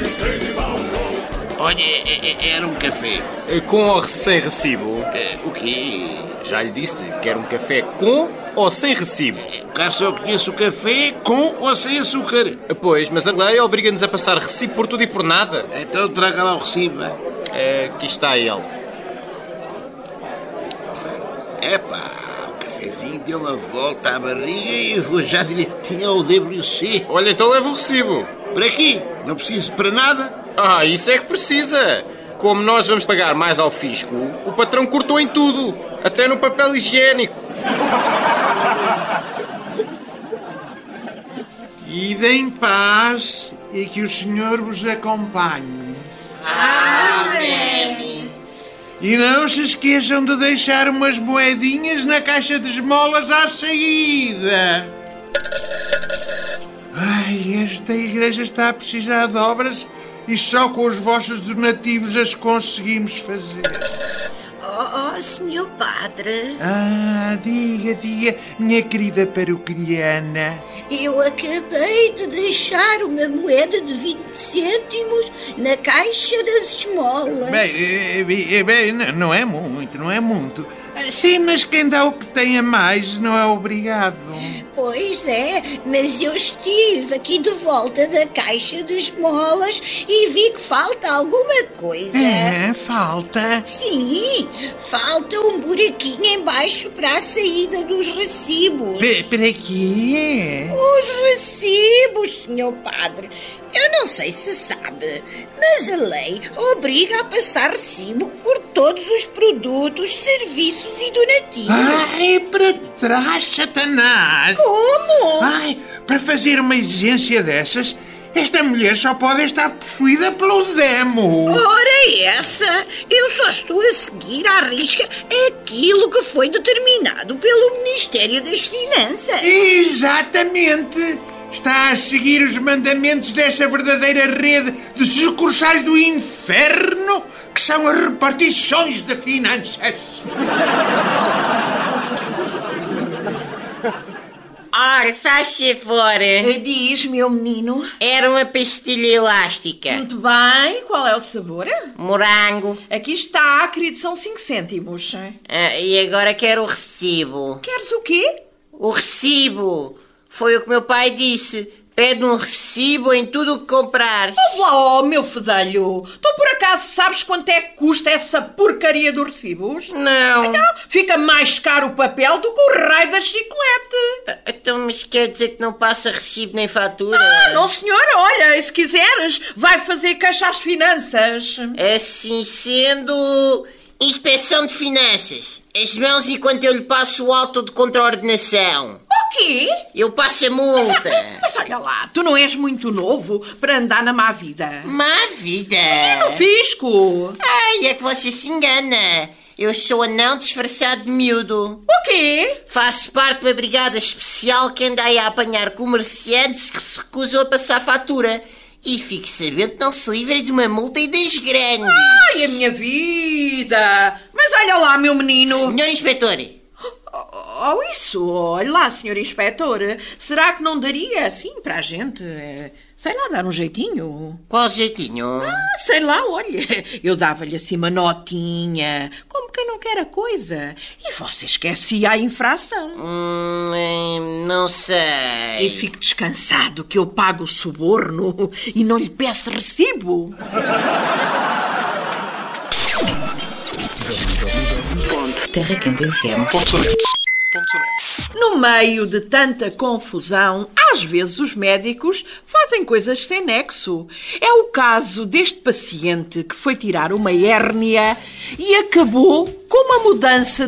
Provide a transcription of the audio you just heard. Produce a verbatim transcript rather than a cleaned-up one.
Olha, era um café. Com ou sem recibo? O quê? Já lhe disse, quer um café com ou sem recibo? Cá só conheço o café com ou sem açúcar. Pois, mas a lei obriga-nos a passar recibo por tudo e por nada. Então traga lá o recibo. É, aqui está ele. Epá, o cafezinho deu uma volta à barriga e eu vou já direitinho ao W C. Olha, então leva o recibo. Para quê? Não preciso para nada? Ah, isso é que precisa. Como nós vamos pagar mais ao fisco, o patrão cortou em tudo, até no papel higiênico. Ide em paz e que o Senhor vos acompanhe. Amém. E não se esqueçam de deixar umas moedinhas na caixa de esmolas à saída. Ai, esta igreja está a precisar de obras e só com os vossos donativos as conseguimos fazer. Oh, oh, senhor padre. Ah, diga, diga, minha querida paroquiana. Eu acabei de deixar uma moeda de vinte cêntimos na caixa das esmolas. Bem, é, bem, não é muito, não é muito. Sim, mas quem dá o que tem a mais não é obrigado. Pois é, mas eu estive aqui de volta da caixa de esmolas e vi que falta alguma coisa. É, falta? Sim, falta um buraquinho embaixo para a saída dos recibos. P- Para quê? Os recibos, senhor padre. Eu não sei se sabe, mas a lei obriga a passar recibo por todos os produtos, serviços e donativos. Ai, para trás, Satanás! Como? Ai, para fazer uma exigência dessas, esta mulher só pode estar possuída pelo demo. Ora essa, eu só estou a seguir à risca aquilo que foi determinado pelo Ministério das Finanças. Exatamente! Está a seguir os mandamentos desta verdadeira rede de sucursais do inferno, que são as repartições de finanças. Ora, faz favor. Diz, meu menino. Era uma pastilha elástica. Muito bem. Qual é o sabor? Morango. Aqui está, querido, são cinco cêntimos. Ah, e agora quero o recibo. Queres o quê? O recibo. Foi o que meu pai disse. Pede um recibo em tudo o que comprares. Oh, meu fedelho. Tu por acaso sabes quanto é que custa essa porcaria dos recibos? Não. Então, fica mais caro o papel do que o raio da chiclete. Então, mas quer dizer que não passa recibo nem fatura? Ah, não senhora, olha, e se quiseres, vai fazer queixa às finanças. Assim sendo... Inspeção de finanças. As mãos enquanto eu lhe passo o auto de contraordenação. O quê? Eu passo a multa. Mas, mas olha lá, tu não és muito novo para andar na má vida. Má vida? Sim, no fisco. Ai, é que você se engana. Eu sou anão disfarçado de miúdo. O quê? Faço parte de uma brigada especial que anda aí a apanhar comerciantes que se recusam a passar fatura. E fique sabendo que não se livre de uma multa e das grandes. Ai, a minha vida! Mas olha lá, meu menino... Senhor Inspetor. Oh, oh, isso, olha lá, senhor Inspetor. Será que não daria assim para a gente? Sei lá, dar um jeitinho. Qual jeitinho? Ah, sei lá, olha, eu dava-lhe assim uma notinha, como quem não quer a coisa. E você esquecia a infração. Hum, não sei. E fique descansado que eu pago o suborno e não lhe peço recibo. Terra Quente F M. No meio de tanta confusão, às vezes os médicos fazem coisas sem nexo. É o caso deste paciente que foi tirar uma hérnia e acabou com uma mudança